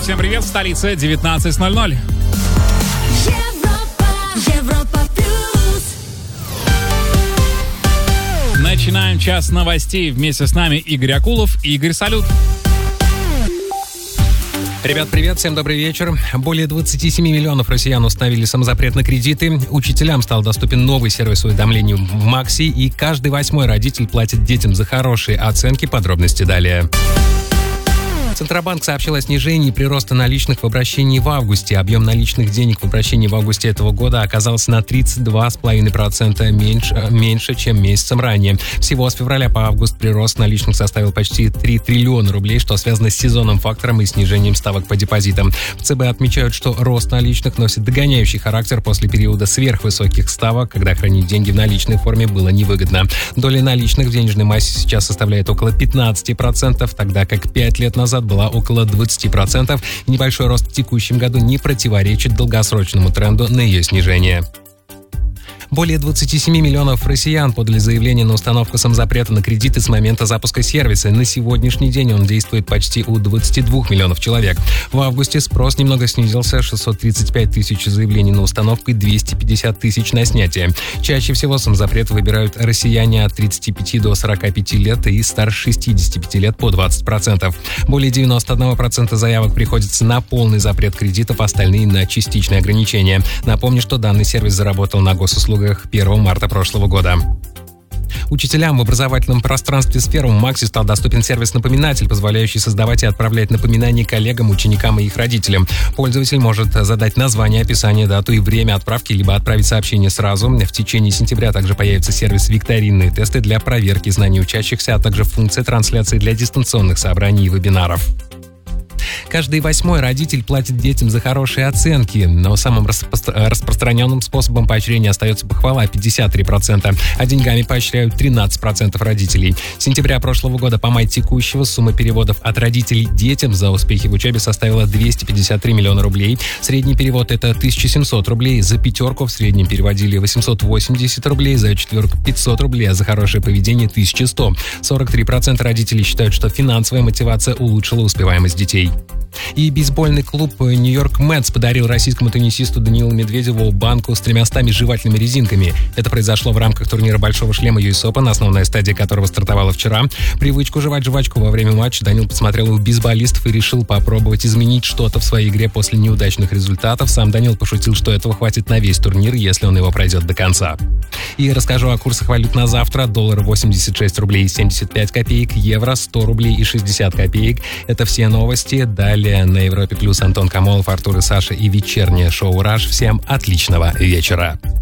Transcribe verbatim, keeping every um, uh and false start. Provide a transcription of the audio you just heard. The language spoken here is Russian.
всем привет, столица девятнадцать ноль ноль. Европа, Европа плюс. Начинаем час новостей. Вместе с нами Игорь Акулов. Игорь, салют. Ребят, привет, всем добрый вечер. Более двадцать семь миллионов россиян установили самозапрет на кредиты. Учителям стал доступен новый сервис уведомлений в Макси, и каждый восьмой родитель платит детям за хорошие оценки. Подробности далее. Центробанк сообщил о снижении прироста наличных в обращении в августе. Объем наличных денег в обращении в августе этого года оказался на тридцать два целых пять десятых процента меньше, меньше, чем месяцем ранее. Всего с февраля по август прирост наличных составил почти три триллиона рублей, что связано с сезонным фактором и снижением ставок по депозитам. В ЦБ отмечают, что рост наличных носит догоняющий характер после периода сверхвысоких ставок, когда хранить деньги в наличной форме было невыгодно. Доля наличных в денежной массе сейчас составляет около пятнадцать процентов, тогда как пять лет назад была около двадцать процентов. Небольшой рост в текущем году не противоречит долгосрочному тренду на ее снижение. Более двадцать семь миллионов россиян подали заявление на установку самозапрета на кредиты с момента запуска сервиса. На сегодняшний день он действует почти у двадцати двух миллионов человек. В августе спрос немного снизился: шестьсот тридцать пять тысяч заявлений на установку и двести пятьдесят тысяч на снятие. Чаще всего самозапрет выбирают россияне от тридцати пяти до сорока пяти лет и старше шестидесяти пяти лет по двадцать процентов. Более девяноста одного процента заявок приходится на полный запрет кредитов, остальные на частичные ограничения. Напомню, что данный сервис заработал на госуслугах первого марта прошлого года. Учителям в образовательном пространстве «Сфера» в Макси стал доступен сервис-напоминатель, позволяющий создавать и отправлять напоминания коллегам, ученикам и их родителям. Пользователь может задать название, описание, дату и время отправки, либо отправить сообщение сразу. В течение сентября также появится сервис «Викторинные тесты» для проверки знаний учащихся, а также функция трансляции для дистанционных собраний и вебинаров. Каждый восьмой родитель платит детям за хорошие оценки, но самым распро- распространенным способом поощрения остается похвала — пятьдесят три процента, а деньгами поощряют тринадцать процентов родителей. С сентября прошлого года по май текущего сумма переводов от родителей детям за успехи в учебе составила двести пятьдесят три миллиона рублей. Средний перевод — это тысяча семьсот рублей, за пятерку в среднем переводили восемьсот восемьдесят рублей, за четверку пятьсот рублей, а за хорошее поведение тысяча сто. сорок три процента родителей считают, что финансовая мотивация улучшила успеваемость детей. И бейсбольный клуб «Нью-Йорк Мэтс» подарил российскому теннисисту Даниилу Медведеву банку с тремястами жевательными резинками. Это произошло в рамках турнира «Большого шлема» ю эс Open, основная стадия которого стартовала вчера. Привычку жевать жвачку во время матча Даниил посмотрел у бейсболистов и решил попробовать изменить что-то в своей игре после неудачных результатов. Сам Даниил пошутил, что этого хватит на весь турнир, если он его пройдет до конца. И расскажу о курсах валют на завтра. Доллар восемьдесят шесть рублей и семьдесят пять копеек, евро сто рублей и шестьдесят копеек. Это все новости. Далее на Европе Плюс Антон Камолов, Артур и Саша и вечернее шоу «Раш». Всем отличного вечера.